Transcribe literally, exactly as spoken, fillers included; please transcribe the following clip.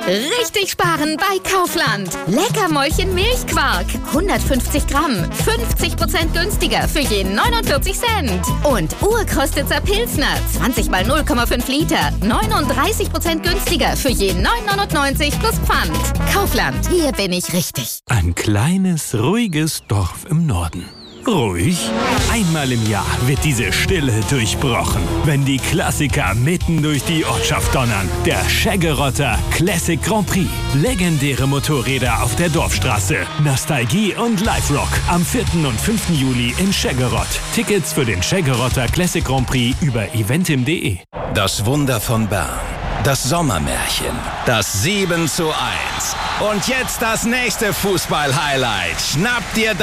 Richtig sparen bei Kaufland. Leckermäulchen Milchquark. hundertfünfzig Gramm. fünfzig Prozent günstiger für je neunundvierzig Cent. Und Urkostitzer Pilsner. zwanzig mal null Komma fünf Liter. neununddreißig Prozent günstiger für je neun neunundneunzig plus Pfand. Kaufland. Hier bin ich richtig. Ein kleines, ruhiges Dorf im Norden. Ruhig? Einmal im Jahr wird diese Stille durchbrochen, wenn die Klassiker mitten durch die Ortschaft donnern. Der Scheggerotter Classic Grand Prix. Legendäre Motorräder auf der Dorfstraße. Nostalgie und Live-Rock. Am vierten und fünften Juli in Scheggerott. Tickets für den Scheggerotter Classic Grand Prix über eventim punkt de. Das Wunder von Bern. Das Sommermärchen. Das sieben zu eins. Und jetzt das nächste Fußball-Highlight. Schnapp dir